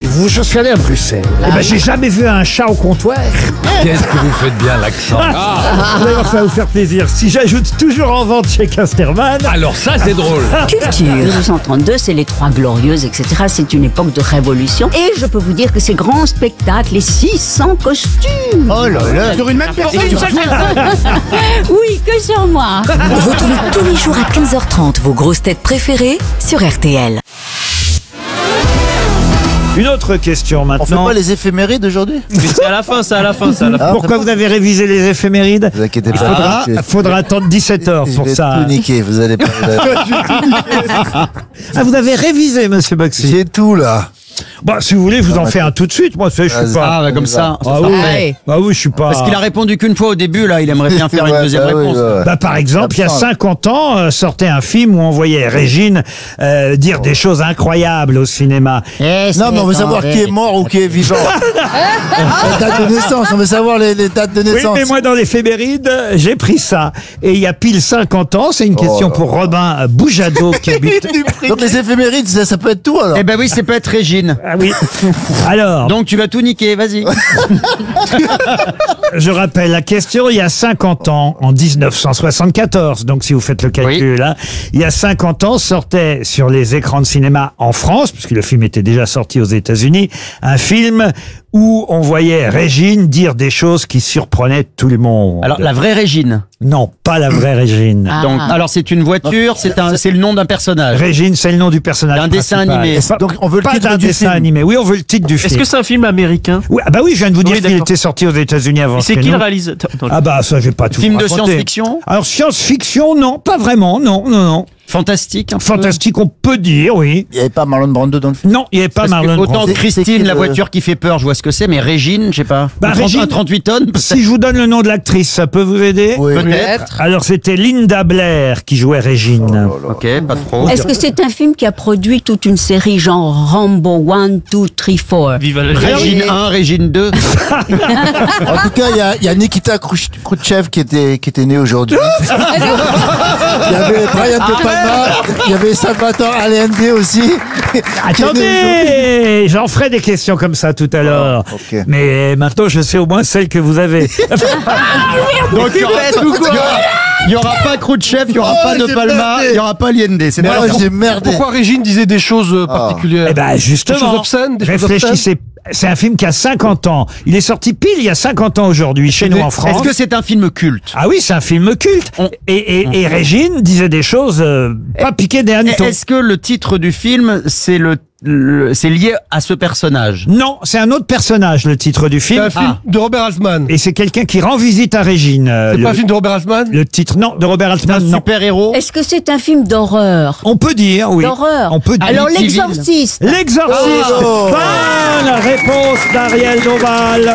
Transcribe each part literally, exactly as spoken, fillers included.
figurez-vous, je suis allé à Bruxelles. Eh ben, j'ai jamais vu un chat au comptoir. Qu'est-ce que vous faites bien l'accent. D'ailleurs, ça va vous faire plaisir. Si j'ajoute toujours en vente chez Casterman. Alors ça, c'est drôle. Culture. dix-neuf cent trente-deux, c'est les Trois Glorieuses, et cetera. C'est une époque de révolution. Et je peux vous dire que ces grands spectacles, les six cents costumes. Oh là là. Sur une même personne. Oui, que sur moi. Retrouvez tous les jours à quinze heures trente vos grosses têtes préférées sur R T L. Une autre question On fait maintenant. pas les éphémérides aujourd'hui? Mais c'est à la fin, c'est à la fin, c'est à la fin. Ah, Pourquoi vous avez révisé les éphémérides? Ne vous inquiétez Il pas. faudra, je- faudra attendre dix-sept heures je pour vais ça. tout niquer, vous allez pas. Ah, vous avez révisé, monsieur Baxi? J'ai tout là. Bah, si vous voulez, je vous en fais un tout de suite. Moi, je suis Vas-y. pas. Ah, bah comme ça. Ah oui, ah oui, je suis pas. Parce qu'il a répondu qu'une fois au début, là, il aimerait bien faire une Ouais, deuxième bah oui, réponse. ouais. Bah, par exemple, il y a cinquante ans, euh, sortait un film où on voyait Régine euh, dire des choses incroyables au cinéma. Non, mais on veut savoir qui est mort ou qui est vivant. La date de naissance, on veut savoir les, les dates de Oui, naissance. mais moi, dans l'éphéméride, j'ai pris ça. Et il y a pile cinquante ans, c'est une question là pour Robin Boujado qui habite... Donc les éphémérides, ça, ça peut être tout alors. Eh ben oui, c'est peut être Régine. Ah oui. Alors, Donc tu vas tout niquer, vas-y. je rappelle la question, il y a cinquante ans, en dix-neuf cent soixante-quatorze, donc si vous faites le calcul là, il y a cinquante ans, sortait sur les écrans de cinéma en France, puisque le film était déjà sorti aux États-Unis, un film où on voyait Régine dire des choses qui surprenaient tout le monde. Alors, la vraie Régine. Non, pas la vraie Régine. Donc, alors c'est une voiture, c'est un, c'est le nom d'un personnage. Régine, c'est le nom du personnage D'un dessin principal. animé. Pas- Donc on veut le pas titre d'un du dessin film. animé. Oui, on veut le titre du Est-ce film. que c'est un film américain? Oui, ah bah oui, je viens de vous dire Oui, qu'il d'accord. était sorti aux États-Unis avant. Et c'est chez qui le nous. réalisateur? Attends, Ah bah ça, j'ai pas tout Film de raconté. science-fiction? Alors science-fiction, non, pas vraiment, non, non, non. Fantastique. un peu. Fantastique, on peut dire, oui. Il n'y avait pas Marlon Brando dans le film. Non, il n'y avait pas Parce que Marlon autant Brando. C'est- c'est Christine, qui la le- voiture qui fait peur, je vois ce que c'est, mais Régine, je sais pas. Bah, Un trente- Régine- un trente-huit tonnes, peut-être. Si je vous donne le nom de l'actrice, ça peut vous aider? Oui. Peut-être. Alors c'était Linda Blair qui jouait Régine. Ok, pas trop. Est-ce que c'est un film qui a produit toute une série genre Rambo un, deux, trois, quatre? Viva la Régine un, Régine deux. En tout cas, il y a, il y a Nikita Khrouch- Khrouchtchev qui était, qui était né aujourd'hui. Il y avait Brian De Palma, il y avait Salvatore Allende aussi. qui est né aujourd'hui. Attendez, j'en ferai des questions comme ça tout à l'heure. Oh, ok. Mais maintenant, je sais au moins celle que vous avez. Donc il y aura, il y aura- il y aura pas Khrouchtchev, il y aura Oh, pas De j'ai Palma, merdé. il y aura pas Allende. C'est Moi, pas j'ai merdé. Pourquoi Régine disait des choses euh, particulières? Eh ben Des justement, choses obscènes, des choses réfléchissez. C'est un film qui a cinquante ans. Il est sorti pile il y a cinquante ans aujourd'hui chez nous en France. Est-ce que c'est un film culte? Ah oui, c'est un film culte. On- Et, et, et Régine disait des choses euh, pas piquées des hannetons. Est-ce que le titre du film, c'est le, le- c'est lié à ce personnage? Non, c'est un autre personnage, le titre du C'est film. un film de Robert Altman. Et c'est quelqu'un qui rend visite à Régine. euh, C'est le, pas un film de Robert Altman? le titre, non, de Robert Un Altman, non. super-héros? Est-ce que c'est un film d'horreur? On peut dire, oui. D'horreur. On peut dire. Alors Amityville. l'exorciste. L'exorciste. Oh. Bonne réponse d'Ariel Dombal.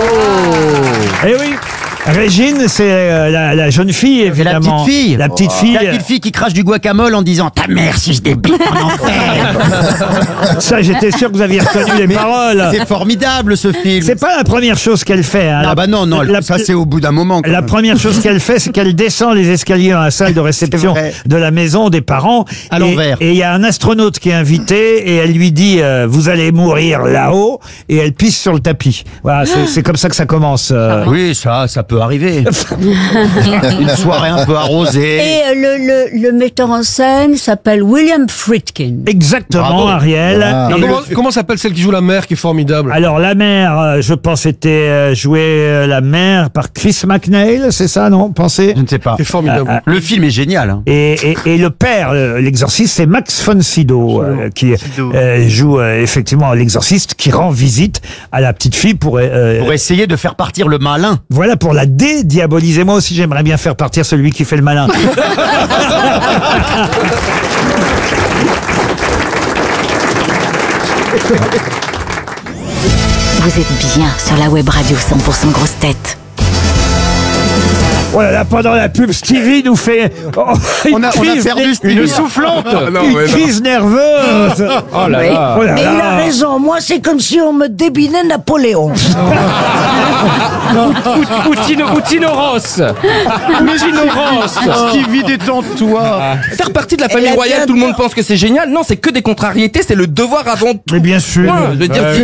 Eh oui. Régine, c'est euh, la, la jeune fille, C'est la évidemment. petite fille. La petite Oh. fille. La petite fille qui crache du guacamole en disant ta mère si je débite en enfer. Ça, j'étais sûr que vous aviez retenu les paroles. C'est formidable ce film. C'est pas la première chose qu'elle fait. Hein. Ah La- bah non, non, la- ça c'est au bout d'un moment. quand La même. première chose qu'elle fait, c'est qu'elle descend les escaliers dans la salle de réception vrai. de la maison des parents. À Et- l'envers. Et il y a un astronaute qui est invité et elle lui dit euh, vous allez mourir là-haut et elle pisse sur le tapis. Voilà, c'est c'est comme ça que ça commence. euh. Oui, ça, ça peut arriver. Une soirée un peu arrosée. Et euh, le, le, le metteur en scène s'appelle William Friedkin. Exactement, Bravo. Ariel. Voilà. Et Alors, le- comment comment s'appelle celle qui joue la mère qui est formidable? Alors la mère, euh, je pense, était euh, jouée euh, la mère par Chris McNeil, c'est ça, non? Pensez. Je ne sais pas. C'est formidable. Ah, Le film est génial. hein. Et, et, et le père, euh, l'exorciste, c'est Max von Sydow, euh, qui euh, joue euh, effectivement l'exorciste, qui rend visite à la petite fille pour, euh, Pour essayer de faire partir le malin. voilà, pour la dédiaboliser. Moi aussi, j'aimerais bien faire partir celui qui fait le malin. Vous êtes bien sur la web radio cent pour cent grosses têtes. Oh là là, pendant la pub, Stevie nous fait oh, une, On a- on a crise, perdu né- Stevie. une Une soufflante, non, une mais non. crise nerveuse. Oh là là. Oh là Mais il a là. raison, moi c'est comme si on me débinait Napoléon. Ou Tino, ou Tino Ross. Ou Tino Ross. Stevie, détends-toi. Faire partie de la Elle famille a royale, bien tout le monde peur. pense que c'est génial. Non, c'est que des contrariétés, c'est le devoir avant tout. Mais bien sûr. Ouais, je veux dire, Ouais.